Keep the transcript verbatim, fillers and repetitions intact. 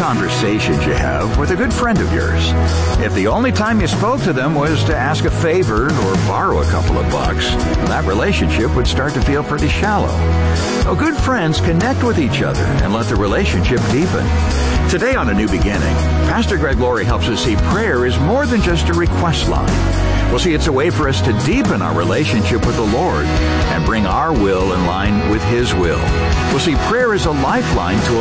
conversations you have with a good friend of yours. If the only time you spoke to them was to ask a favor or borrow a couple of bucks, that relationship would start to feel pretty shallow. So good friends connect with each other and let the relationship deepen. Today on A New Beginning, Pastor Greg Laurie helps us see prayer is more than just a request line. We'll see it's a way for us to deepen our relationship with the Lord and bring our will in line with His will. We'll see prayer is a lifeline to a